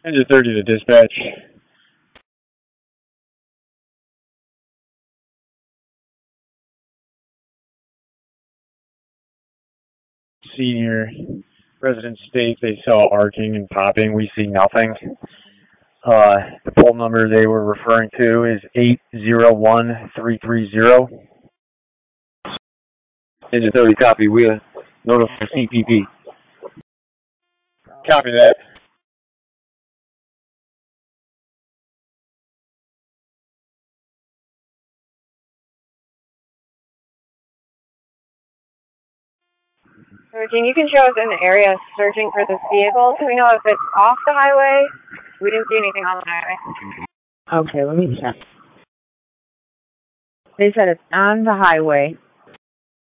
Engine 30 to dispatch. Senior residents state they saw arcing and popping. We see nothing. The poll number they were referring to is 801330. Engine 30, copy. We are notifying CPP. Copy that. Searching, you can show us in the area searching for this vehicle so we know if it's off the highway. We didn't see anything on the highway. Okay, let me check. They said it's on the highway.